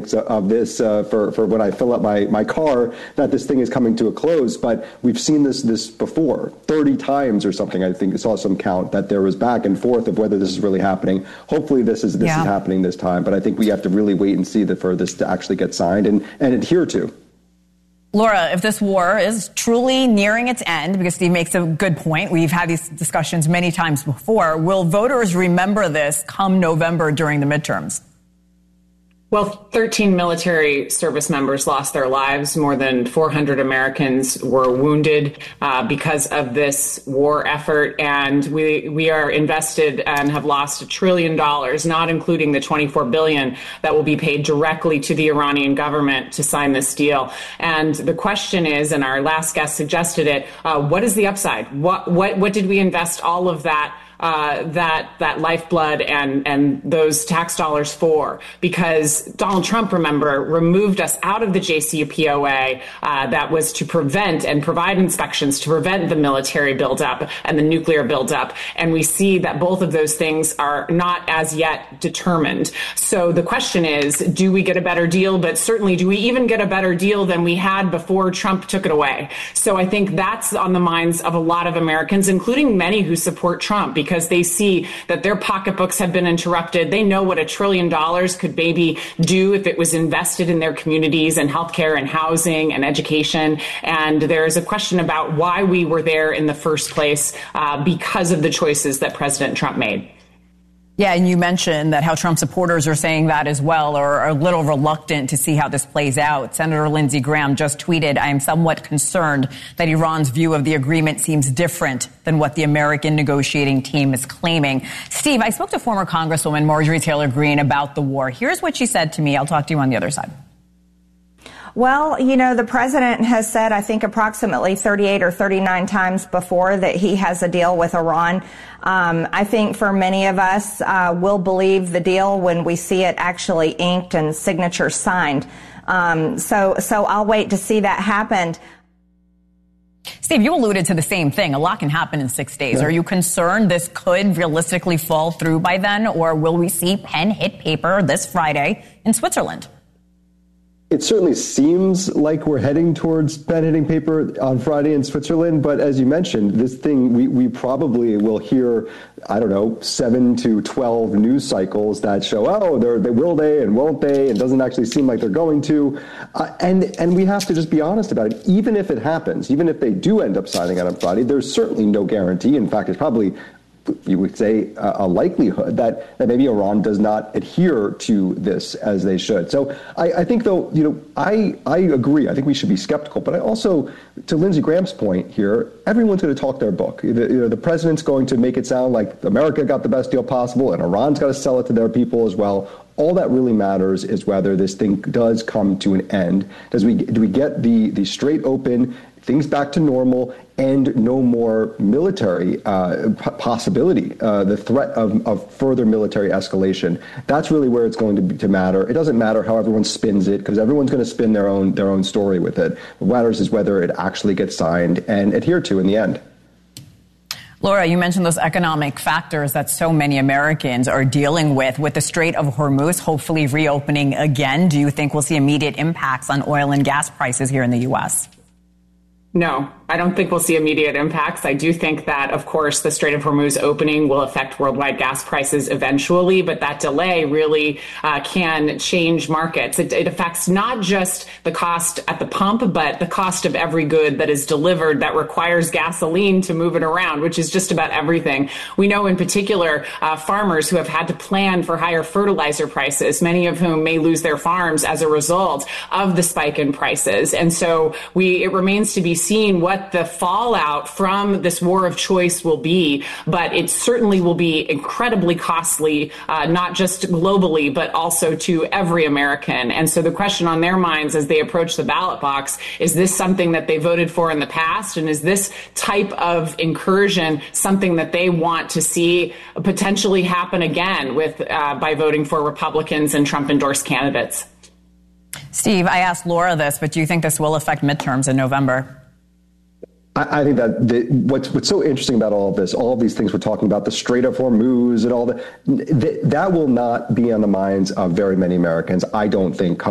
of this for when I fill up my car, that this thing is coming to a close. But we've seen this before, 30 times or something. I think I saw some count that there was back and forth of whether this is really happening. Hopefully this is happening this time. But I think we have to really wait and see for this to actually get signed and adhere to. Laura, if this war is truly nearing its end, because Steve makes a good point, we've had these discussions many times before, will voters remember this come November during the midterms? Well, 13 military service members lost their lives. More than 400 Americans were wounded because of this war effort. And we are invested and have lost $1 trillion, not including the $24 billion that will be paid directly to the Iranian government to sign this deal. And the question is, and our last guest suggested it, what is the upside? What did we invest all of that lifeblood and those tax dollars for? Because Donald Trump, remember, removed us out of the JCPOA that was to prevent and provide inspections to prevent the military buildup and the nuclear buildup. And we see that both of those things are not as yet determined. So the question is, do we get a better deal? But certainly, do we even get a better deal than we had before Trump took it away? So I think that's on the minds of a lot of Americans, including many who support Trump, because they see that their pocketbooks have been interrupted. They know what $1 trillion could maybe do if it was invested in their communities and healthcare and housing and education. And there is a question about why we were there in the first place because of the choices that President Trump made. Yeah, and you mentioned that how Trump supporters are saying that as well, or are a little reluctant to see how this plays out. Senator Lindsey Graham just tweeted, "I am somewhat concerned that Iran's view of the agreement seems different than what the American negotiating team is claiming." Steve, I spoke to former Congresswoman Marjorie Taylor Greene about the war. Here's what she said to me. I'll talk to you on the other side. Well, you know, the president has said, I think, approximately 38 or 39 times before that he has a deal with Iran. I think for many of us, we'll believe the deal when we see it actually inked and signatures signed. So I'll wait to see that happen. Steve, you alluded to the same thing. A lot can happen in 6 days. Are you concerned this could realistically fall through by then, or will we see pen hit paper this Friday in Switzerland? It certainly seems like we're heading towards pen hitting paper on Friday in Switzerland. But as you mentioned, this thing, we probably will hear, 7 to 12 news cycles that show, they will they and won't they? It doesn't actually seem like they're going to. And we have to just be honest about it. Even if it happens, even if they do end up signing it on Friday, there's certainly no guarantee. In fact, it's probably, you would say, a likelihood that maybe Iran does not adhere to this as they should. So I think, though, I agree. I think we should be skeptical. But I also, to Lindsey Graham's point here, everyone's going to talk their book. The president's going to make it sound like America got the best deal possible and Iran's got to sell it to their people as well. All that really matters is whether this thing does come to an end. Do we get the straight open, things back to normal, and no more military possibility, the threat of further military escalation? That's really where it's going to matter. It doesn't matter how everyone spins it, because everyone's going to spin their own story with it. What matters is whether it actually gets signed and adhered to in the end. Laura, you mentioned those economic factors that so many Americans are dealing with the Strait of Hormuz hopefully reopening again. Do you think we'll see immediate impacts on oil and gas prices here in the U.S.? No, I don't think we'll see immediate impacts. I do think that, of course, the Strait of Hormuz opening will affect worldwide gas prices eventually, but that delay really can change markets. It affects not just the cost at the pump, but the cost of every good that is delivered that requires gasoline to move it around, which is just about everything. We know in particular farmers who have had to plan for higher fertilizer prices, many of whom may lose their farms as a result of the spike in prices. And so it remains to be seen what the fallout from this war of choice will be, but it certainly will be incredibly costly, not just globally, but also to every American. And so the question on their minds as they approach the ballot box, is this something that they voted for in the past? And is this type of incursion something that they want to see potentially happen again by voting for Republicans and Trump-endorsed candidates? Steve, I asked Laura this, but do you think this will affect midterms in November? I think that what's so interesting about all of this, all of these things we're talking about, the Strait of Hormuz and all that will not be on the minds of very many Americans, I don't think,